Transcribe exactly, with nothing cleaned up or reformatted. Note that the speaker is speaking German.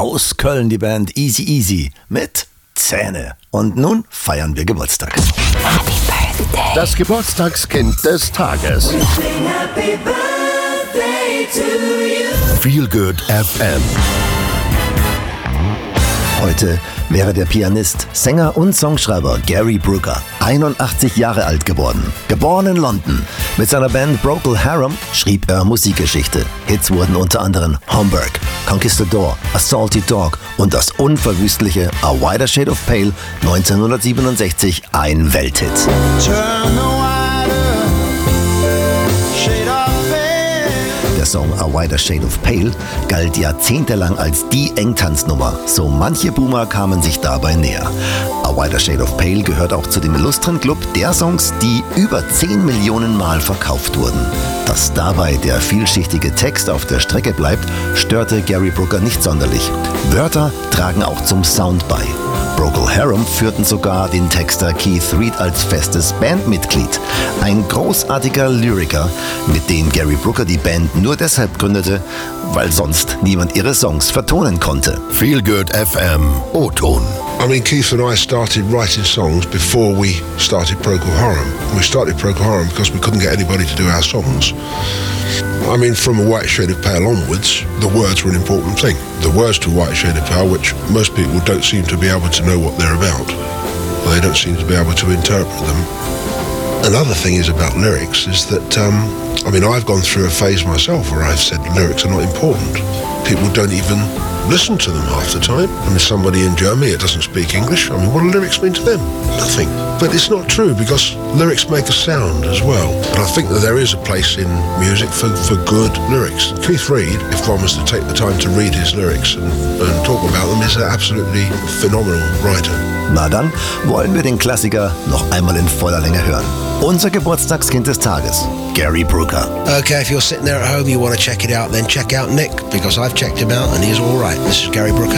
Aus Köln die Band Easy Easy mit Zähne. Und nun feiern wir Geburtstag. Happy Birthday. Das Geburtstagskind des Tages. Happy Birthday to you. Feel Good F M. Heute wäre der Pianist, Sänger und Songschreiber Gary Brooker einundachtzig Jahre alt geworden. Geboren in London. Mit seiner Band Procol Harum schrieb er Musikgeschichte. Hits wurden unter anderem Homburg, Conquistador, A Salty Dog und das unverwüstliche A Wider Shade of Pale neunzehnhundertsiebenundsechzig ein Welthit. Der Song A Wider Shade of Pale galt jahrzehntelang als die Engtanznummer. So manche Boomer kamen sich dabei näher. A Wider Shade of Pale gehört auch zu dem illustren Club der Songs, die über zehn Millionen Mal verkauft wurden. Dass dabei der vielschichtige Text auf der Strecke bleibt, störte Gary Brooker nicht sonderlich. Wörter tragen auch zum Sound bei. Procol Harum führten sogar den Texter Keith Reid als festes Bandmitglied. Ein großartiger Lyriker, mit dem Gary Brooker die Band nur deshalb gründete, weil sonst niemand ihre Songs vertonen konnte. Feel Good F M O-Ton. I mean, Keith and I started writing songs before we started Procol Harum. We started Procol Harum because we couldn't get anybody to do our songs. I mean, from A White Shade of Pale onwards, the words were an important thing. The words to White Shade of Pale, which most people don't seem to be able to know what they're about. They don't seem to be able to interpret them. Another thing is about lyrics is that, um, I mean, I've gone through a phase myself where I've said lyrics are not important. People don't even listen to them half the time. I mean, somebody in Germany that doesn't speak English, I mean, what do lyrics mean to them? Nothing. But it's not true, because lyrics make a sound as well. And I think that there is a place in music for, for good lyrics. Keith Reid, if one was to take the time to read his lyrics and, and talk about them, is an absolutely phenomenal writer. Na dann wollen wir den Klassiker noch einmal in voller Länge hören. Unser Geburtstagskind des Tages, Gary Brooker. Okay, if you're sitting there at home, you want to check it out, then check out Nick, because I've checked him out and he's all right. This is Gary Brooker.